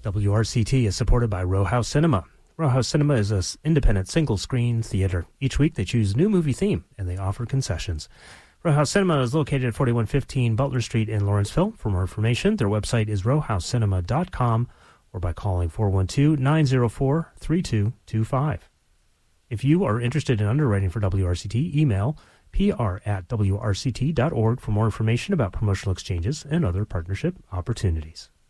WRCT is supported by Row House Cinema. Row House Cinema is an independent single-screen theater. Each week they choose a new movie theme, and they offer concessions. Row House Cinema is located at 4115 Butler Street in Lawrenceville. For more information, their website is rowhousecinema.com or by calling 412-904-3225. If you are interested in underwriting for WRCT, email pr@wrct.org for more information about promotional exchanges and other partnership opportunities.